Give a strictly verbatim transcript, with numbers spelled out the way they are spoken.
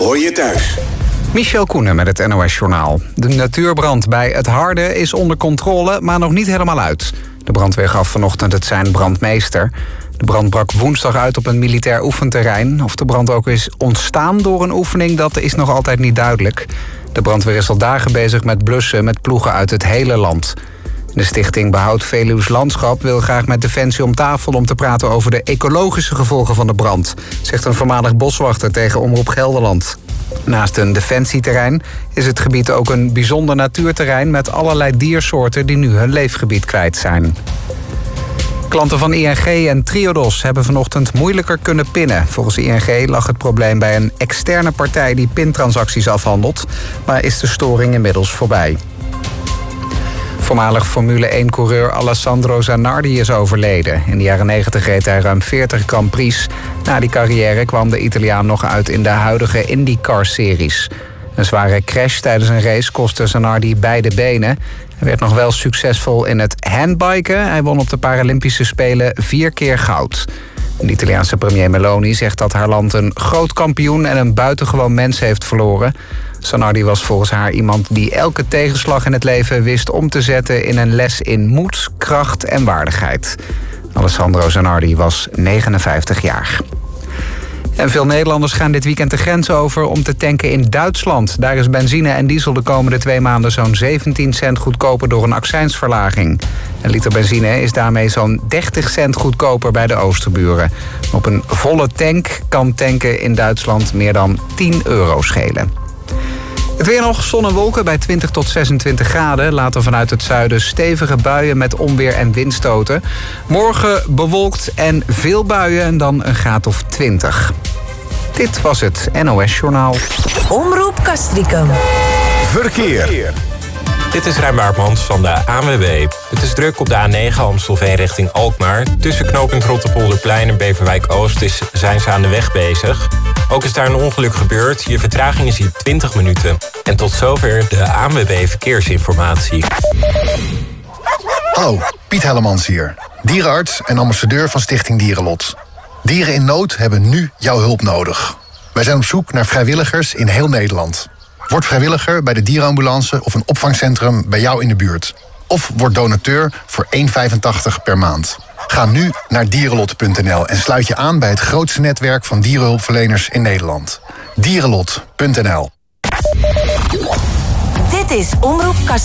Hoor je thuis. Michel Koenen met het N O S-journaal. De natuurbrand bij Het Harde is onder controle, maar nog niet helemaal uit. De brandweer gaf vanochtend het sein brandmeester. De brand brak woensdag uit op een militair oefenterrein. Of de brand ook is ontstaan door een oefening, dat is nog altijd niet duidelijk. De brandweer is al dagen bezig met blussen met ploegen uit het hele land. De stichting Behoud Veluws Landschap wil graag met Defensie om tafel om te praten over de ecologische gevolgen van de brand, zegt een voormalig boswachter tegen Omroep Gelderland. Naast een defensieterrein is het gebied ook een bijzonder natuurterrein met allerlei diersoorten die nu hun leefgebied kwijt zijn. Klanten van I N G en Triodos hebben vanochtend moeilijker kunnen pinnen. Volgens I N G lag het probleem bij een externe partij die pintransacties afhandelt, maar is de storing inmiddels voorbij. Voormalig Formule één-coureur Alessandro Zanardi is overleden. In de jaren negentig reed hij ruim veertig Grand Prix. Na die carrière kwam de Italiaan nog uit in de huidige IndyCar-series. Een zware crash tijdens een race kostte Zanardi beide benen. Hij werd nog wel succesvol in het handbiken. Hij won op de Paralympische Spelen vier keer goud. De Italiaanse premier Meloni zegt dat haar land een groot kampioen en een buitengewoon mens heeft verloren. Zanardi was volgens haar iemand die elke tegenslag in het leven wist om te zetten in een les in moed, kracht en waardigheid. Alessandro Zanardi was negenenvijftig jaar. En veel Nederlanders gaan dit weekend de grens over om te tanken in Duitsland. Daar is benzine en diesel de komende twee maanden zo'n zeventien cent goedkoper door een accijnsverlaging. Een liter benzine is daarmee zo'n dertig cent goedkoper bij de Oosterburen. Op een volle tank kan tanken in Duitsland meer dan tien euro schelen. Het weer nog, zon en wolken bij twintig tot zesentwintig graden. Later vanuit het zuiden stevige buien met onweer en windstoten. Morgen bewolkt en veel buien en dan een graad of twintig. Dit was het N O S-journaal. Omroep Castricum. Verkeer. Dit is Rijn Baartmans van de A N W B. Het is druk op de A negen Amstelveen richting Alkmaar. Tussen knooppunt Rotterpolderplein en Beverwijk-Oost is, zijn ze aan de weg bezig. Ook is daar een ongeluk gebeurd. Je vertraging is hier twintig minuten. En tot zover de A N W B Verkeersinformatie. Hallo, Piet Hellemans hier. Dierenarts en ambassadeur van Stichting Dierenlot. Dieren in nood hebben nu jouw hulp nodig. Wij zijn op zoek naar vrijwilligers in heel Nederland. Word vrijwilliger bij de dierenambulance of een opvangcentrum bij jou in de buurt. Of word donateur voor één euro vijfentachtig per maand. Ga nu naar dierenlot punt n l en sluit je aan bij het grootste netwerk van dierenhulpverleners in Nederland. dierenlot punt n l. Dit is Omroep Castricum.